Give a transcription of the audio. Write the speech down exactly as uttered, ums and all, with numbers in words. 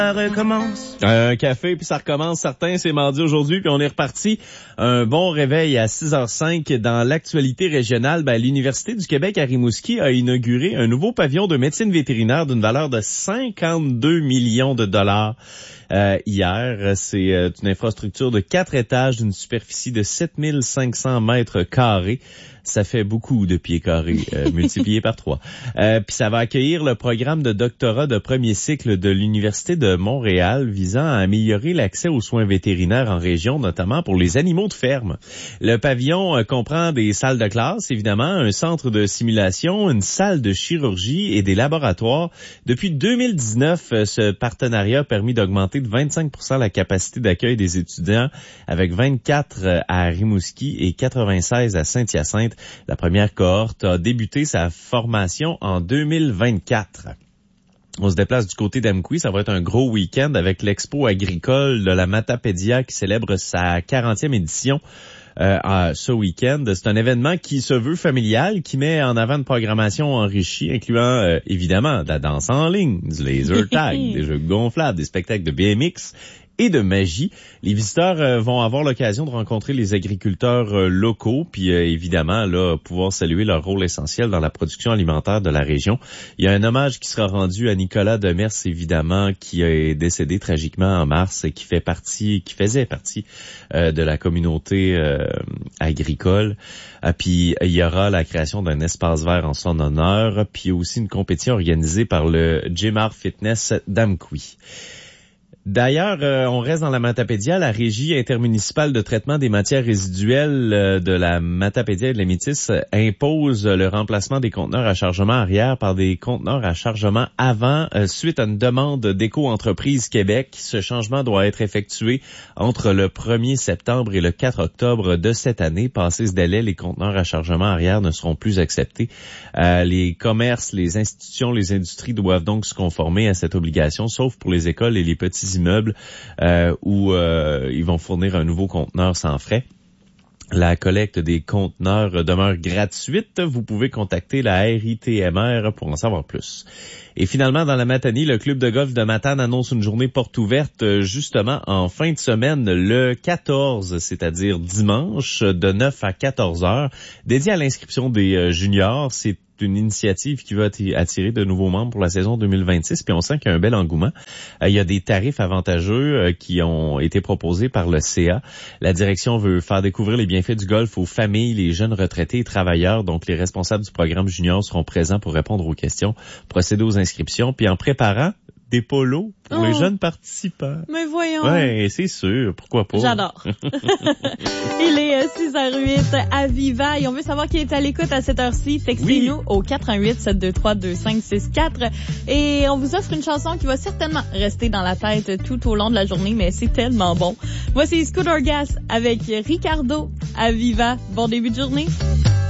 Ça recommence. Un café, puis ça recommence. Certains, c'est mardi aujourd'hui, puis on est reparti. Un bon réveil à six heures cinq. Dans l'actualité régionale, ben, l'Université du Québec à Rimouski a inauguré un nouveau pavillon de médecine vétérinaire d'une valeur de cinquante-deux millions de dollars. Euh, hier, c'est euh, une infrastructure de quatre étages d'une superficie de sept mille cinq cents mètres carrés. Ça fait beaucoup de pieds carrés, euh, multipliés par trois. Euh, puis ça va accueillir le programme de doctorat de premier cycle de l'Université de Montréal visant à améliorer l'accès aux soins vétérinaires en région, notamment pour les animaux de ferme. Le pavillon euh, comprend des salles de classe, évidemment, un centre de simulation, une salle de chirurgie et des laboratoires. Depuis deux mille dix-neuf, euh, ce partenariat a permis d'augmenter de vingt-cinq pour cent la capacité d'accueil des étudiants, avec vingt-quatre à Rimouski et quatre-vingt-seize à Saint-Hyacinthe. La première cohorte a débuté sa formation en deux mille vingt-quatre. On se déplace du côté d'Amqui. Ça va être un gros week-end avec l'expo agricole de la Matapédia qui célèbre sa quarantième édition. Euh, à ce week-end. C'est un événement qui se veut familial, qui met en avant une programmation enrichie, incluant euh, évidemment de la danse en ligne, du laser tag, des jeux gonflables, des spectacles de B M X et de magie. Les visiteurs euh, vont avoir l'occasion de rencontrer les agriculteurs euh, locaux, puis euh, évidemment là pouvoir saluer leur rôle essentiel dans la production alimentaire de la région. Il y a un hommage qui sera rendu à Nicolas Demers, évidemment, qui est décédé tragiquement en mars et qui fait partie, qui faisait partie euh, de la communauté euh, agricole. Ah, puis il y aura la création d'un espace vert en son honneur, puis aussi une compétition organisée par le Gymar Fitness d'Amqui. D'ailleurs, euh, on reste dans la Matapédia. La Régie intermunicipale de traitement des matières résiduelles euh, de la Matapédia et de la Métis euh, impose le remplacement des conteneurs à chargement arrière par des conteneurs à chargement avant euh, suite à une demande d'Éco-entreprise Québec. Ce changement doit être effectué entre le premier septembre et le quatre octobre de cette année. Passé ce délai, les conteneurs à chargement arrière ne seront plus acceptés. Euh, les commerces, les institutions, les industries doivent donc se conformer à cette obligation, sauf pour les écoles et les petits immeubles euh, où euh, ils vont fournir un nouveau conteneur sans frais. La collecte des conteneurs demeure gratuite. Vous pouvez contacter la R I T M R pour en savoir plus. Et finalement, dans la Matanie, le club de golf de Matane annonce une journée porte ouverte justement en fin de semaine, le quatorze, c'est-à-dire dimanche, de neuf à quatorze heures, dédié à l'inscription des juniors. C'est une initiative qui va attirer de nouveaux membres pour la saison deux mille vingt-six, puis on sent qu'il y a un bel engouement. Euh, il y a des tarifs avantageux euh, qui ont été proposés par le C A. La direction veut faire découvrir les bienfaits du golf aux familles, les jeunes retraités et travailleurs. Donc, les responsables du programme junior seront présents pour répondre aux questions, procéder aux inscriptions, puis en préparant des polos pour oh, les jeunes participants. Mais voyons. Ouais, c'est sûr. Pourquoi pas? J'adore. Il est six heures huit à Viva et on veut savoir qui est à l'écoute à cette heure-ci. Textez-nous oui. au quatre un huit, sept deux trois, deux cinq six quatre et on vous offre une chanson qui va certainement rester dans la tête tout au long de la journée, mais c'est tellement bon. Voici Scooter Gas avec Ricardo à Viva. Bon début de journée.